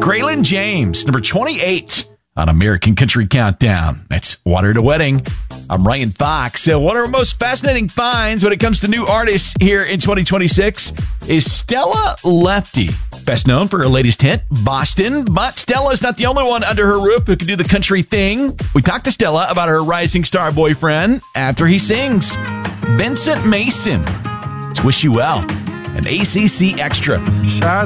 Graylin James, number 28 on American Country Countdown. That's Water to Wedding. I'm Ryan Fox. So one of our most fascinating finds when it comes to new artists here in 2026 is Stella Lefty. Best known for her latest hit, Boston. But Stella is not the only one under her roof who can do the country thing. We talked to Stella about her rising star boyfriend after he sings. Vincent Mason. Let's wish you well. An ACC Extra.